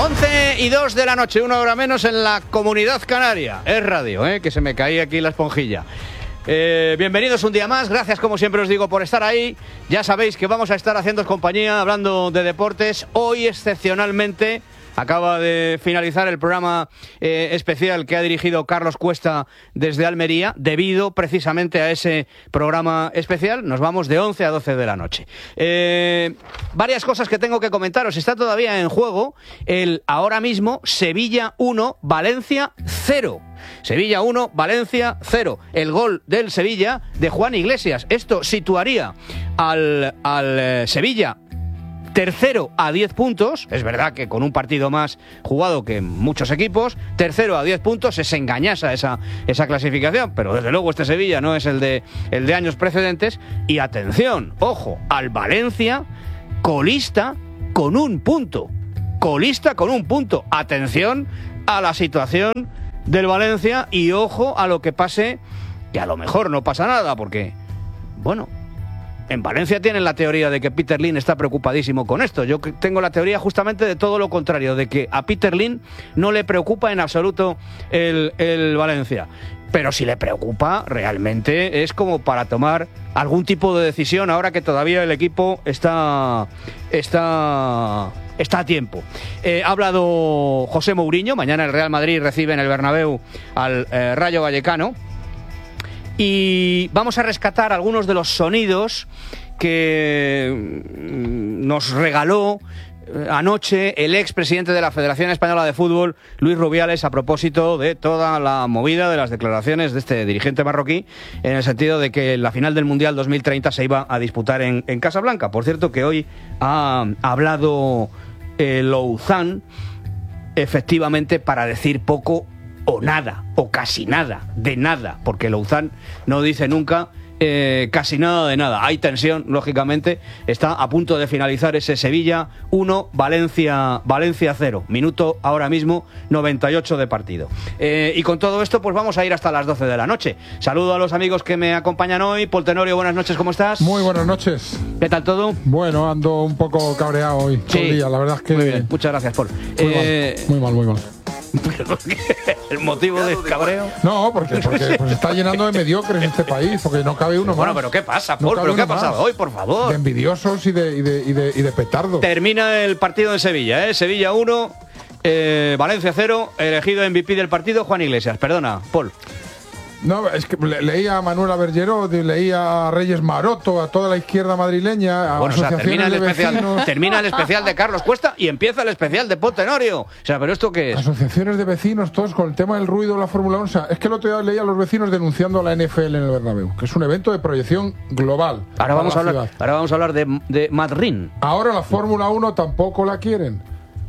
11:02 de la noche, 1 hora menos en la Comunidad Canaria. Es radio, que se me caía aquí la esponjilla. Bienvenidos un día más, gracias como siempre os digo por estar ahí. Ya sabéis que vamos a estar haciendo compañía, hablando de deportes. Hoy excepcionalmente acaba de finalizar el programa especial que ha dirigido Carlos Cuesta desde Almería. Debido precisamente a ese programa especial, nos vamos de 11 a 12 de la noche. Varias cosas que tengo que comentaros. Está todavía en juego el ahora mismo Sevilla 1, Valencia 0. Sevilla 1, Valencia 0. El gol del Sevilla de Juan Iglesias. Esto situaría al Sevilla tercero a 10 puntos, es verdad que con un partido más jugado que muchos equipos, tercero a 10 puntos, es engañosa esa clasificación, pero desde luego este Sevilla no es el de años precedentes. Y atención, ojo, al Valencia, colista con un punto, atención a la situación del Valencia y ojo a lo que pase, que a lo mejor no pasa nada, porque, bueno, en Valencia tienen la teoría de que Peter Lim está preocupadísimo con esto. Yo tengo la teoría justamente de todo lo contrario, de que a Peter Lim no le preocupa en absoluto el Valencia. Pero si le preocupa, realmente es como para tomar algún tipo de decisión ahora que todavía el equipo está a tiempo. Ha hablado José Mourinho. Mañana el Real Madrid recibe en el Bernabéu al Rayo Vallecano. Y vamos a rescatar algunos de los sonidos que nos regaló anoche el expresidente de la Federación Española de Fútbol, Luis Rubiales, a propósito de toda la movida de las declaraciones de este dirigente marroquí, en el sentido de que la final del Mundial 2030 se iba a disputar en Casablanca. Por cierto, que hoy ha hablado Louzán, efectivamente, para decir poco o nada, o casi nada, de nada, porque Louzán no dice nunca casi nada de nada. Hay tensión, lógicamente. Está a punto de finalizar ese Sevilla 1, Valencia 0. Minuto ahora mismo 98 de partido. Y con todo esto, pues vamos a ir hasta las 12 de la noche. Saludo a los amigos que me acompañan hoy. Paul Tenorio, buenas noches, ¿cómo estás? Muy buenas noches. ¿Qué tal todo? Bueno, ando un poco cabreado hoy, todo el día. La verdad es que... Muy bien, muchas gracias, Paul. Muy mal. ¿El motivo del cabreo? No, porque pues está llenando de mediocres este país, porque no cabe uno más. Bueno, pero ¿qué pasa, Paul? ¿Pero qué ha pasado hoy, por favor? De envidiosos y de petardos. Termina el partido de Sevilla, Sevilla 1, Valencia 0, elegido MVP del partido Juan Iglesias. Perdona, Paul. No, es que leía a Manuela Bergeró, leía a Reyes Maroto, a toda la izquierda madrileña, a asociaciones de vecinos. Termina el especial de Carlos Cuesta y empieza el especial de Paul Tenorio. O sea, ¿pero esto qué es? Asociaciones de vecinos, todos con el tema del ruido de la Fórmula 1. O sea, es que el otro día leía a los vecinos denunciando a la NFL en el Bernabéu, que es un evento de proyección global. Ahora vamos a hablar de Madrid. Ahora la Fórmula 1 tampoco la quieren.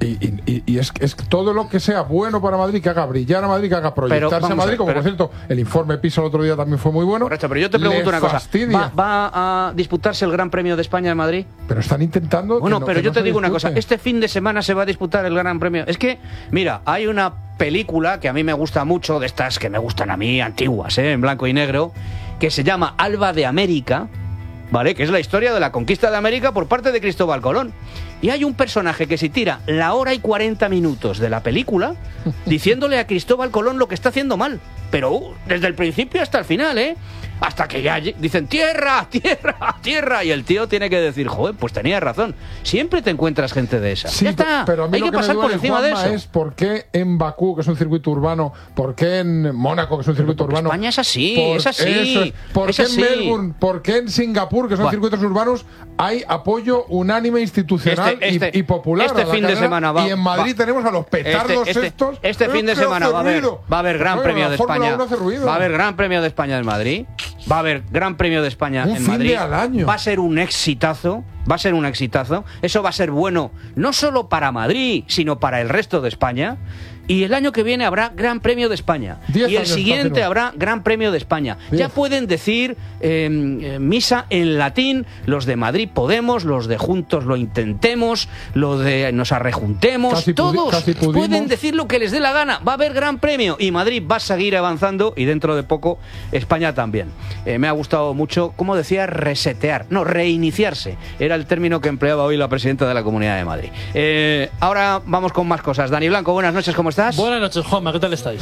Y es todo lo que sea bueno para Madrid, que haga brillar a Madrid, que haga proyectarse a Madrid, como por cierto, el informe PISA el otro día también fue muy bueno. Correcto, pero yo te pregunto una cosa. ¿Va a disputarse el Gran Premio de España en Madrid? Pero están intentando. Bueno, pero yo te digo una cosa. Este fin de semana se va a disputar el Gran Premio. Es que, mira, hay una película que a mí me gusta mucho, de estas que me gustan a mí, antiguas, en blanco y negro, que se llama Alba de América, ¿vale? Que es la historia de la conquista de América por parte de Cristóbal Colón. Y hay un personaje que se tira la hora y 40 minutos de la película diciéndole a Cristóbal Colón lo que está haciendo mal. Pero desde el principio hasta el final, hasta que ya dicen tierra, tierra, tierra. Y el tío tiene que decir, joder, pues tenía razón. Siempre te encuentras gente de esa. Sí, ya está. Pero a mí hay que pasar por encima de eso. Es por qué en Bakú, que es un circuito urbano, por qué en Mónaco, que es un circuito urbano. España es así, es así. ¿Por qué en Melbourne, por qué en Singapur, que son circuitos urbanos, hay apoyo unánime institucional y popular? Este fin de semana y en Madrid tenemos a los petardos estos. Este fin de semana va a haber Gran Premio de España. Va a haber Gran Premio de España en Madrid. Va a haber Gran Premio de España en Madrid. Al año. Va a ser un exitazo. Eso va a ser bueno no solo para Madrid, sino para el resto de España. Y el año que viene habrá Gran Premio de España. Y el siguiente habrá Gran Premio de España. 10. Ya pueden decir misa en latín los de Madrid Podemos, los de Juntos lo intentemos, los de nos arrejuntemos. Todos pueden decir lo que les dé la gana. Va a haber Gran Premio y Madrid va a seguir avanzando y dentro de poco España también. Me ha gustado mucho, como decía, reiniciarse. Era el término que empleaba hoy la presidenta de la Comunidad de Madrid. Ahora vamos con más cosas. Dani Blanco, buenas noches, ¿cómo estás? Buenas noches, Juanma, ¿qué tal estáis?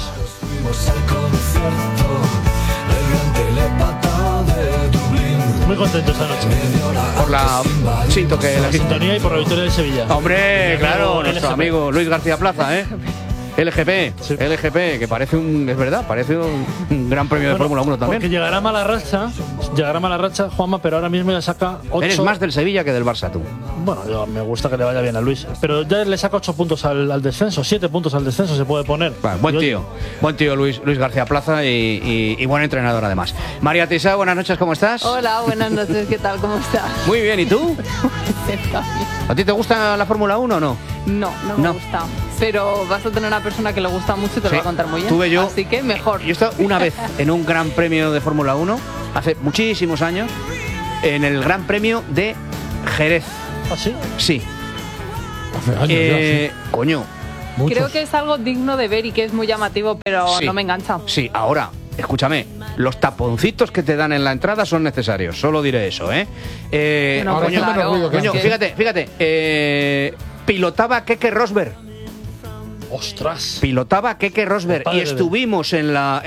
Muy contento esta noche. Por la sintonía y por la victoria de Sevilla. Hombre, claro, nuestro amigo Luis García Plaza, LGP, sí. LGP, que parece parece un gran premio de Fórmula 1 también. Porque llegará mala racha, Juanma, pero ahora mismo ya saca 8. Eres más del Sevilla que del Barça, tú. Bueno, me gusta que le vaya bien a Luis, pero ya le saca 8 puntos al descenso, 7 puntos al descenso se puede poner. Bueno, buen tío Luis García Plaza y buen entrenador además. María Tisa, buenas noches, ¿cómo estás? Hola, buenas noches, ¿qué tal? ¿Cómo estás? Muy bien, ¿y tú? ¿A ti te gusta la Fórmula 1 o no? No me gusta. Pero vas a tener una persona que le gusta mucho y te lo va a contar muy bien. Tuve yo, así que mejor. Yo he estado una vez en un gran premio de Fórmula 1, hace muchísimos años, en el Gran Premio de Jerez. ¿Ah, sí? Sí. Hace años ya, sí. Coño. Muchos. Creo que es algo digno de ver y que es muy llamativo, pero no me engancha. Sí, ahora, escúchame, los taponcitos que te dan en la entrada son necesarios, solo diré eso, Bueno, coño, fíjate, pilotaba Keke Rosberg. ¡Ostras! Pilotaba Keke Rosberg y estuvimos en la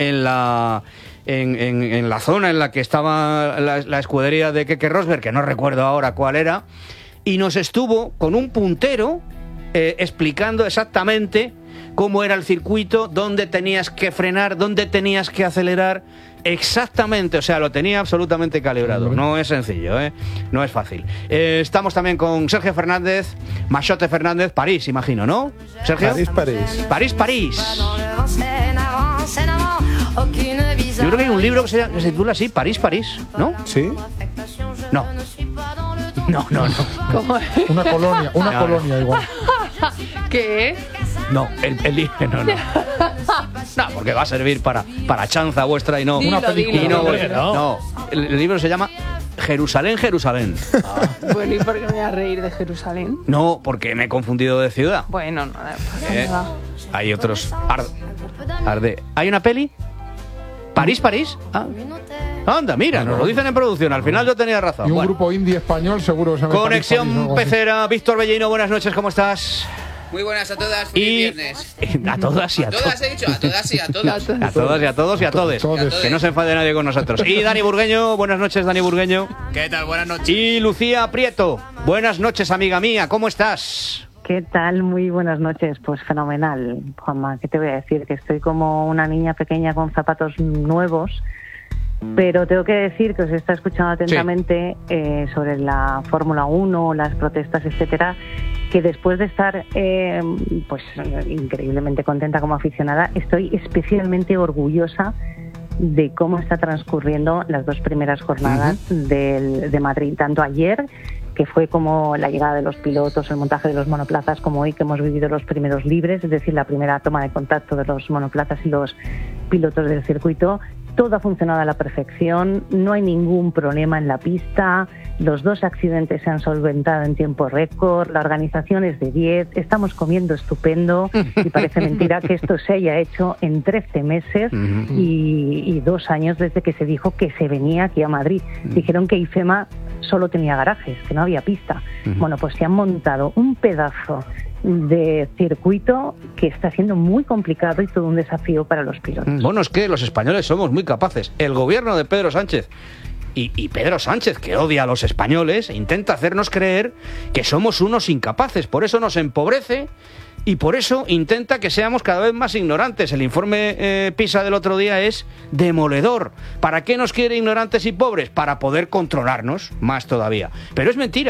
zona en la que estaba la escudería de Keke Rosberg, que no recuerdo ahora cuál era, y nos estuvo con un puntero explicando exactamente cómo era el circuito, dónde tenías que frenar, dónde tenías que acelerar, exactamente, o sea, lo tenía absolutamente calibrado. No es sencillo, no es fácil. Estamos también con Sergio Fernández, Machote Fernández, París, imagino, ¿no? Sergio. París. Yo creo que hay un libro que se titula así, París, ¿no? Sí. No. ¿Cómo es? Una colonia igual. ¿Qué? No, el libro no. No, porque va a servir para chanza vuestra y no una película. No, el libro se llama Jerusalén. Bueno, ¿y por qué me voy a reír de Jerusalén? No, porque me he confundido de ciudad. Bueno, no. Hay otros. ¿Hay una peli? ¿París? Anda, mira, nos lo dicen en producción. Al final yo tenía razón. Y un grupo indie español seguro que se llama Conexión Pecera. Víctor Bellino, buenas noches, ¿cómo estás? Muy buenas a todas, feliz viernes. A todas y a todos. A todas he dicho, a todas y a todos. A todas y a todos y a todes. Que no se enfade nadie con nosotros. Y Dani Burgueño, buenas noches, Dani Burgueño. ¿Qué tal? Buenas noches. Y Lucía Prieto, buenas noches, amiga mía, ¿cómo estás? ¿Qué tal? Muy buenas noches. Pues fenomenal, Juanma. ¿Qué te voy a decir? Que estoy como una niña pequeña con zapatos nuevos, pero tengo que decir que os está escuchando atentamente sobre la Fórmula 1, las protestas, etcétera, que después de estar pues increíblemente contenta como aficionada, estoy especialmente orgullosa de cómo está transcurriendo las 2 primeras jornadas de Madrid, tanto ayer, que fue como la llegada de los pilotos, el montaje de los monoplazas, como hoy que hemos vivido los primeros libres, es decir, la primera toma de contacto de los monoplazas y los pilotos del circuito. Todo ha funcionado a la perfección, no hay ningún problema en la pista, los 2 accidentes se han solventado en tiempo récord, la organización es de 10, estamos comiendo estupendo y parece mentira que esto se haya hecho en 13 meses y 2 años desde que se dijo que se venía aquí a Madrid. Dijeron que IFEMA solo tenía garajes, que no había pista. Bueno, pues se han montado un pedazo de circuito que está siendo muy complicado y todo un desafío para los pilotos. Bueno, es que los españoles somos muy capaces. El gobierno de Pedro Sánchez y Pedro Sánchez, que odia a los españoles, intenta hacernos creer que somos unos incapaces. Por eso nos empobrece y por eso intenta que seamos cada vez más ignorantes. El informe PISA del otro día es demoledor. ¿Para qué nos quiere ignorantes y pobres? Para poder controlarnos más todavía. Pero es mentira.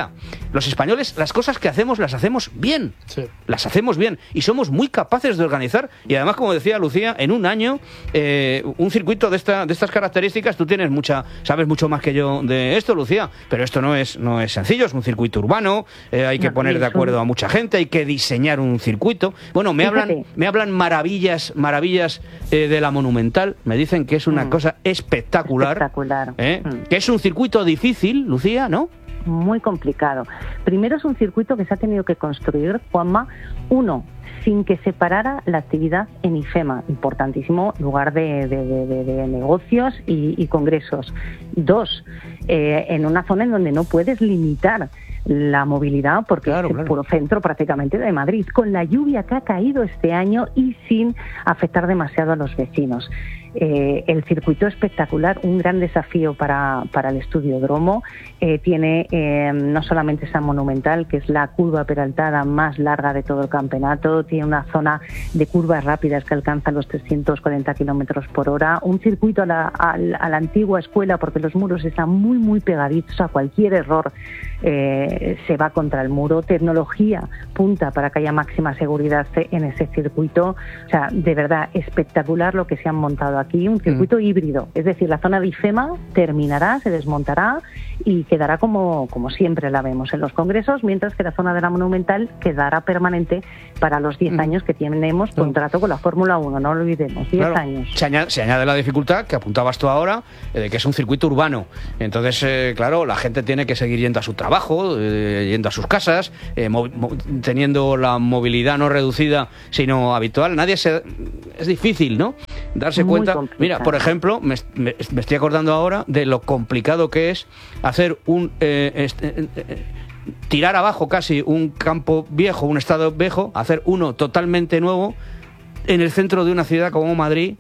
los españoles las cosas que hacemos las hacemos bien. Sí. Las hacemos bien y somos muy capaces de organizar. Y además, como decía Lucía, en un año un circuito de estas características, tú sabes mucho más que yo de esto, Lucía, pero esto no es sencillo, es un circuito urbano, hay que poner de acuerdo a mucha gente, hay que diseñar un circuito. Bueno, me hablan maravillas de la Monumental, me dicen que es una cosa espectacular. Que es un circuito difícil, Lucía, ¿no? Muy complicado. Primero, es un circuito que se ha tenido que construir, Juanma, sin que se parara la actividad en IFEMA, importantísimo lugar de negocios y congresos. 2, en una zona en donde no puedes limitar la movilidad porque es el puro centro prácticamente de Madrid, con la lluvia que ha caído este año y sin afectar demasiado a los vecinos. El circuito espectacular, un gran desafío para el Estudiódromo. Tiene no solamente esa Monumental, que es la curva peraltada más larga de todo el campeonato, tiene una zona de curvas rápidas que alcanza los 340 kilómetros por hora, un circuito a la antigua escuela, porque los muros están muy, muy pegaditos, a cualquier error se va contra el muro, tecnología punta para que haya máxima seguridad en ese circuito. O sea, de verdad, espectacular lo que se han montado aquí, un circuito híbrido, es decir, la zona de IFEMA terminará, se desmontará y quedará como siempre la vemos en los congresos, mientras que la zona de la Monumental quedará permanente para los 10 años que tenemos contrato con la Fórmula 1, no lo olvidemos, 10 años. Se añade la dificultad que apuntabas tú ahora, de que es un circuito urbano, entonces, claro, la gente tiene que seguir yendo a su trabajo, yendo a sus casas, teniendo la movilidad no reducida, sino habitual. Es difícil, ¿no?, darse cuenta. Mira, por ejemplo, me estoy acordando ahora de lo complicado que es hacer tirar abajo casi un campo viejo, un estadio viejo, hacer uno totalmente nuevo en el centro de una ciudad como Madrid,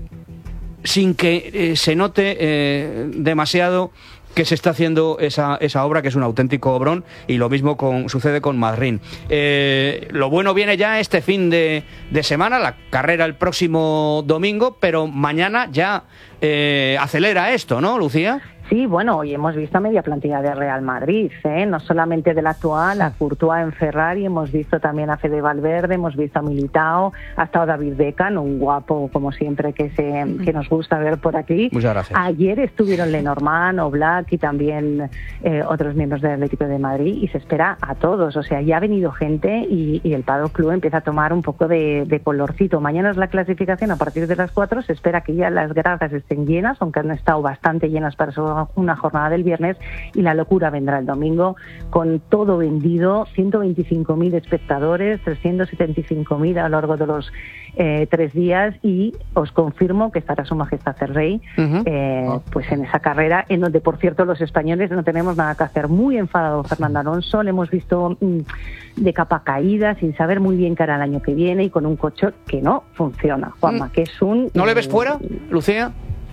sin que se note demasiado que se está haciendo esa obra, que es un auténtico obrón, y lo mismo sucede con Madrid. Lo bueno viene ya este fin de semana, la carrera el próximo domingo, pero mañana ya acelera esto, ¿no, Lucía? Sí, bueno, hoy hemos visto a media plantilla de Real Madrid, no solamente del actual, a Courtois en Ferrari, hemos visto también a Fede Valverde, hemos visto a Militao, ha estado David Beckham, un guapo como siempre que nos gusta ver por aquí. Muchas gracias. Ayer estuvieron Lenormand, Oblak y también otros miembros del Atlético de Madrid, y se espera a todos, o sea, ya ha venido gente y el Paddock Club empieza a tomar un poco de colorcito. Mañana es la clasificación, a partir de las 4 se espera que ya las gradas estén llenas, aunque han estado bastante llenas para una jornada del viernes, y la locura vendrá el domingo con todo vendido, 125.000 espectadores, 375.000 a lo largo de los 3 días, y os confirmo que estará Su Majestad el Rey pues en esa carrera, en donde, por cierto, los españoles no tenemos nada que hacer. Muy enfadado Fernando Alonso, le hemos visto de capa caída, sin saber muy bien qué hará el año que viene, y con un coche que no funciona, Juanma, que es un... ¿No le ves fuera, Lucía?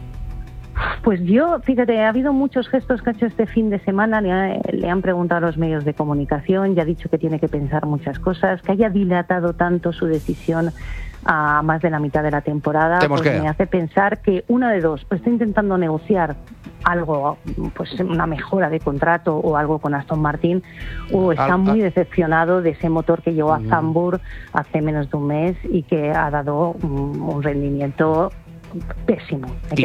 Pues yo, fíjate, ha habido muchos gestos que ha hecho este fin de semana, le han preguntado a los medios de comunicación, ya ha dicho que tiene que pensar muchas cosas, que haya dilatado tanto su decisión a más de la mitad de la temporada, pues me hace pensar que una de dos, pues está intentando negociar algo, pues una mejora de contrato o algo con Aston Martin, o está muy decepcionado de ese motor que llegó a Zandvoort hace menos de un mes y que ha dado un rendimiento pésimo.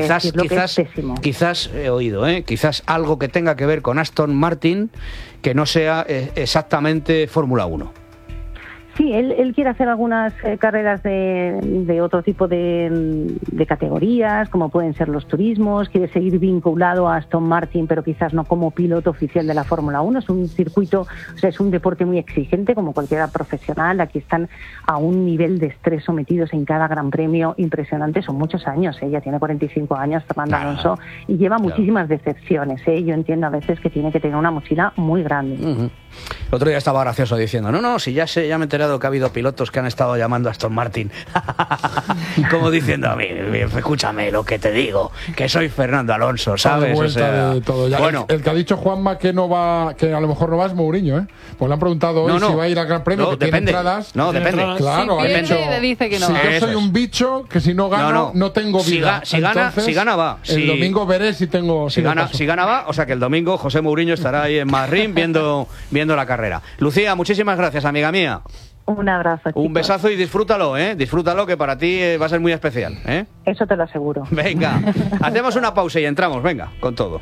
Quizás he oído, quizás algo que tenga que ver con Aston Martin, que no sea exactamente Fórmula 1. Sí, él quiere hacer algunas carreras de otro tipo de categorías, como pueden ser los turismos, quiere seguir vinculado a Aston Martin, pero quizás no como piloto oficial de la Fórmula 1. Es un circuito, o sea, es un deporte muy exigente, como cualquiera profesional. Aquí están a un nivel de estrés sometidos en cada gran premio impresionante. Son muchos años, ya tiene 45 años Fernando Alonso, y lleva muchísimas decepciones. Yo entiendo a veces que tiene que tener una mochila muy grande. El otro día estaba gracioso diciendo, no, si ya me enteré enterado que ha habido pilotos que han estado llamando a Aston Martin como diciendo a mí, escúchame lo que te digo, que soy Fernando Alonso, ¿sabes? O sea, de todo. Ya, bueno, el que ha dicho Juanma que no va, que a lo mejor no va es Mourinho, ¿eh? Pues le han preguntado hoy si va a ir al Gran Premio, que depende. tiene entradas. No, depende. Claro, si ha dicho, dice que no. Si yo soy un bicho, que si no gano, no tengo vida. Si gana, va. El domingo veré si tengo... Si gana, va. O sea que el domingo José Mourinho estará ahí en Madrid viendo la carrera. Lucía, muchísimas gracias, amiga mía. Un abrazo, chicos. Un besazo y disfrútalo, ¿eh? Disfrútalo, que para ti va a ser muy especial, ¿eh? Eso te lo aseguro. Venga, hacemos una pausa y entramos, venga, con todo.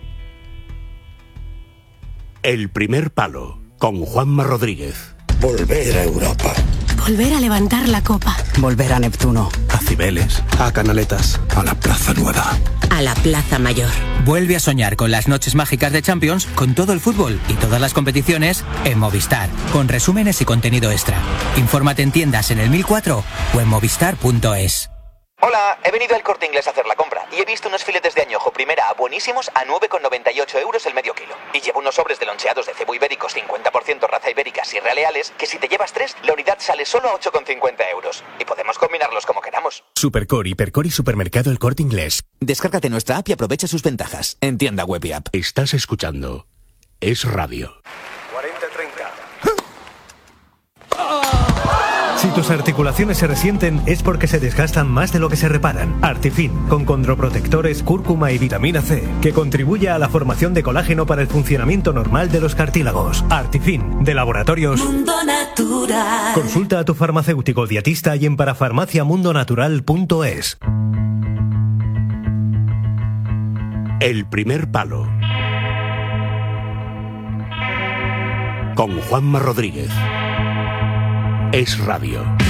El primer palo, con Juanma Rodríguez. Volver a Europa. Volver a levantar la copa. Volver a Neptuno. A Cibeles. A Canaletas. A la Plaza Nueva. A la Plaza Mayor. Vuelve a soñar con las noches mágicas de Champions, con todo el fútbol y todas las competiciones en Movistar, con resúmenes y contenido extra. Infórmate en tiendas en el 1004 o en movistar.es. Hola, he venido al Corte Inglés a hacer la compra y he visto unos filetes de añojo primera A buenísimos a 9,98 euros el medio kilo. Y llevo unos sobres de loncheados de cebo ibéricos 50% raza ibérica Sierra Leales, que si te llevas 3, la unidad sale solo a 8,50 euros. Y podemos combinarlos como queramos. Supercore, Hipercore y Supermercado El Corte Inglés. Descárgate nuestra app y aprovecha sus ventajas. En tienda web y app. Estás escuchando Es Radio. 40-30. Si tus articulaciones se resienten es porque se desgastan más de lo que se reparan. Artifin, con condroprotectores, cúrcuma y vitamina C, que contribuye a la formación de colágeno para el funcionamiento normal de los cartílagos. Artifin, de Laboratorios Mundo Natural. Consulta a tu farmacéutico dietista y en parafarmaciamundonatural.es. El primer palo, con Juanma Rodríguez. Es Radio.